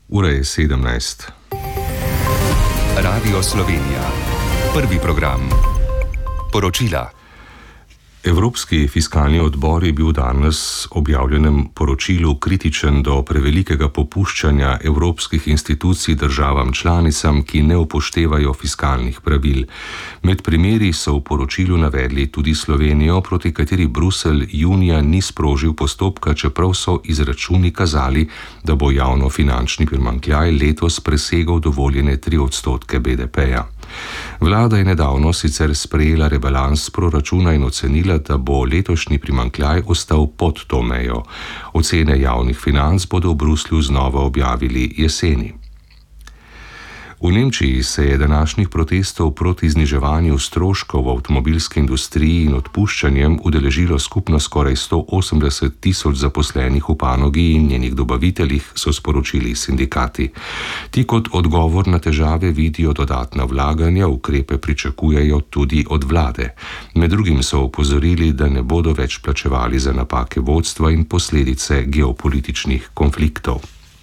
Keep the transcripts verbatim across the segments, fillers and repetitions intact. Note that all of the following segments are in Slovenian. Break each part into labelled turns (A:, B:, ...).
A: Ura je sedemnajst.
B: Radio Slovenija. Prvi program. Poročila.
A: Evropski fiskalni odbor je bil danes objavljenem poročilu kritičen do prevelikega popuščanja evropskih institucij državam članicam, ki ne upoštevajo fiskalnih pravil. Med primeri so v poročilu navedli tudi Slovenijo, proti kateri Bruselj junija ni sprožil postopka, čeprav so izračuni kazali, da bo javnofinančni primanjkljaj letos presegel dovoljene tri odstotke B D P-ja. Vlada je nedavno sicer sprejela rebalans proračuna in ocenila, da bo letošnji primanjkljaj ostal pod to mejo. Ocene javnih financ bodo v Bruslju znova objavili jeseni. V Nemčiji se je današnjih protestov proti zniževanju stroškov v avtomobilski industriji in odpuščanjem udeležilo skupno skoraj sto osemdeset tisoč zaposlenih v panogi in njenih dobaviteljih, so sporočili sindikati. Ti kot odgovor na težave vidijo dodatna vlaganja, ukrepe pričakujejo tudi od vlade. Med drugim so opozorili, da ne bodo več plačevali za napake vodstva in posledice geopolitičnih konfliktov.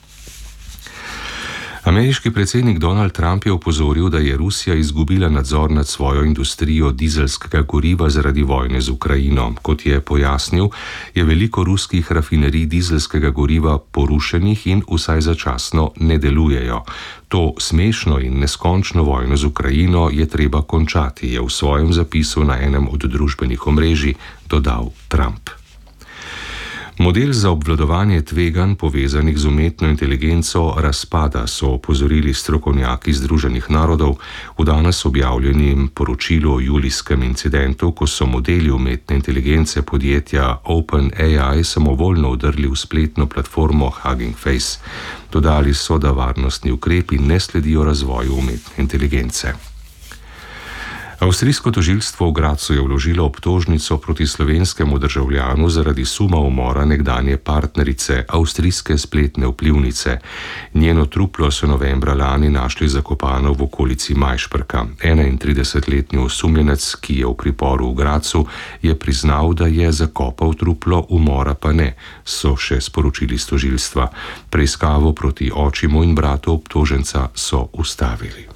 A: Ameriški predsednik Donald Trump je opozoril, da je Rusija izgubila nadzor nad svojo industrijo dizelskega goriva zaradi vojne z Ukrajino. Kot je pojasnil, je veliko ruskih rafinerij dizelskega goriva porušenih in vsaj začasno ne delujejo. To smešno in neskončno vojno z Ukrajino je treba končati, je v svojem zapisu na enem od družbenih omrežij dodal Trump. Model za obvladovanje tveganj povezanih z umetno inteligenco razpada, so opozorili strokovnjaki Združenih narodov v danes objavljenem poročilu o julijskem incidentu, ko so modeli umetne inteligence podjetja OpenAI samovoljno vdrli v spletno platformo Hugging Face. Dodali so, da varnostni ukrepi ne sledijo razvoju umetne inteligence. Avstrijsko tožilstvo v Gradcu je vložilo obtožnico proti slovenskemu državljanu zaradi suma umora nekdanje partnerice avstrijske spletne vplivnice. Njeno truplo so novembra lani našli zakopano v okolici Majšperka. enaintridesetletni osumljenec, ki je v priporu v Gradcu, je priznal, da je zakopal truplo, umora pa ne, so še sporočili s tožilstva. Preiskavo proti očimu in bratu obtoženca so ustavili.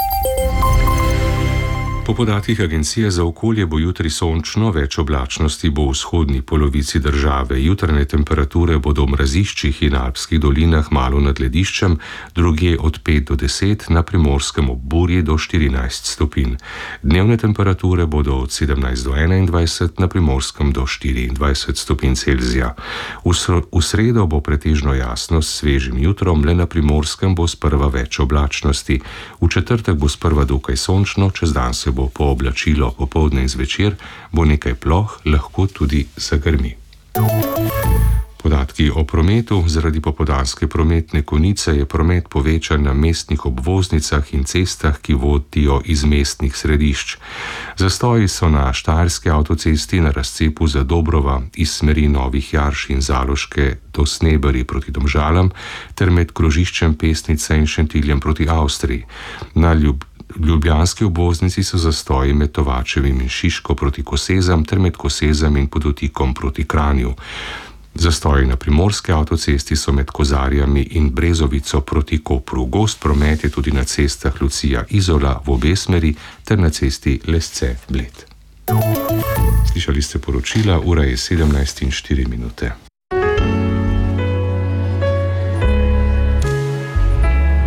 A: Po podatkih Agencije za okolje bo jutri sončno, več oblačnosti bo v vzhodni polovici države. Jutranje temperature bodo v mraziščih in alpskih dolinah malo nad lediščem, drugje od pet do deset, na Primorskem ob burji do štirinajst stopinj. Dnevne temperature bodo od sedemnajst do enaindvajset, na Primorskem do štiriindvajset stopinj Celzija. V, v sredo bo pretežno jasno s svežim jutrom, le na Primorskem bo sprva več oblačnosti. V četrtek bo sprva dokaj sončno, čez dan se bo bo pooblačilo, popoldne in zvečer bo nekaj ploh, lahko tudi zagrmi. Podatki o prometu. Zaradi popoldanske prometne konice je promet povečan na mestnih obvoznicah in cestah, ki vodijo iz mestnih središč. Zastoji so na Štajerski avtocesti na razcepu Zadobrova iz smeri Novih Jarš in Zaloške do Snebari proti Domžalam ter med krožiščem Pesnice in Šentiljem proti Avstriji. Na Ljub V ljubljanski obvoznici so zastoji med Tovačevim in Šiško proti Kosezam ter med Kosezam in Podotikom proti Kranju. Zastoji na Primorski avtocesti so med Kozarjami in Brezovico proti Kopru. Gost promet je tudi na cestah Lucija Izola v obe smeri ter na cesti Lesce Bled. Slišali ste poročila, ura je sedemnajst in štiri minute.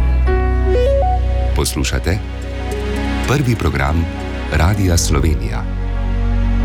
B: Poslušate Prvi program Radia Slovenija.